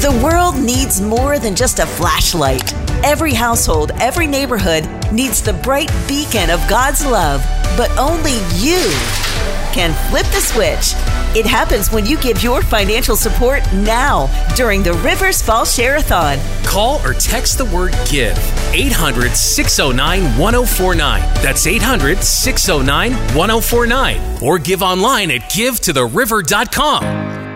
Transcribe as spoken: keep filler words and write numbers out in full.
The world needs more than just a flashlight. Every household, every neighborhood needs the bright beacon of God's love, but only you can flip the switch. It happens when you give your financial support now during the Rivers Fall Share-a-thon. Call or text the word GIVE, eight hundred, six oh nine, one oh four nine. That's eight hundred, six oh nine, one oh four nine. Or give online at give to the river dot com.